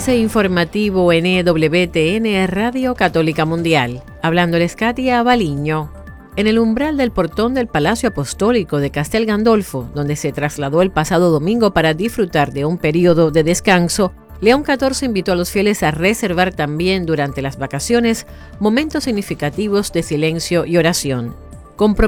Avance informativo en EWTN Radio Católica Mundial. Hablándoles Katia Baliño. En el umbral del portón del Palacio Apostólico de Castel Gandolfo, donde se trasladó el pasado domingo para disfrutar de un periodo de descanso, León XIV invitó a los fieles a reservar también durante las vacaciones momentos significativos de silencio y oración.